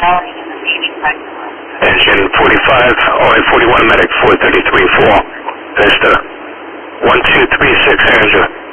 routing in the paving parking lot. Engine 45, only 41 medic, 433-4. Mr. 1236 Angela.